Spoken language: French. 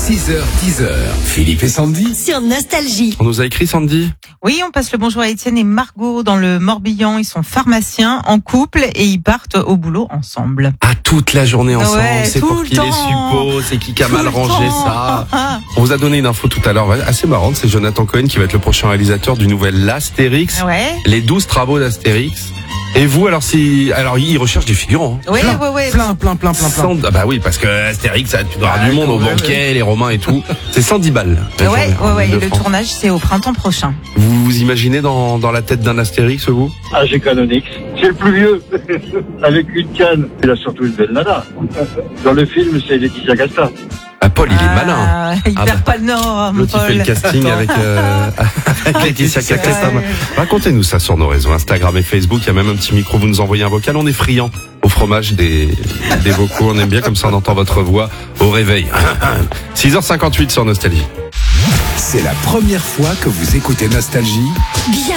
6h-10h, Philippe et Sandy sur Nostalgie. On nous a écrit, Sandy? Oui, on passe le bonjour à Étienne et Margot dans le Morbihan. Ils sont pharmaciens en couple et ils partent au boulot ensemble. Ah, toute la journée ensemble, Ouais, c'est tout pour le qui les temps. suppose, c'est qui a mal Tout le rangé temps. ça. On vous a donné une info tout à l'heure assez marrante, c'est Jonathan Cohen qui va être le prochain réalisateur du nouvel Astérix. Ouais. Les 12 travaux d'Astérix. Et vous, alors il recherche des figurants. Ouais, Plein. ouais. Plein. Ah bah oui, parce que Astérix, ça, tu dois avoir du monde au banquet, les Romains et tout. C'est 110 balles. Ouais. Et le tournage, c'est au printemps prochain. Vous vous imaginez dans la tête d'un Astérix, vous? Ah, j'ai Canonix. C'est le plus vieux. Avec une canne. Il a surtout une belle nana. Dans le film, c'est Laetitia Casta. Ah, Paul, il est malin. Il perd pas le nord, mon L'autre, il fait Paul. le casting avec Laetitia Casta. Racontez-nous ça sur nos réseaux Instagram et Facebook. Il y a même un petit micro, vous nous envoyez un vocal. On est friand au fromage des vocaux. On aime bien comme ça, on entend votre voix au réveil. 6h58 sur Nostalgie. C'est la première fois que vous écoutez Nostalgie? Bien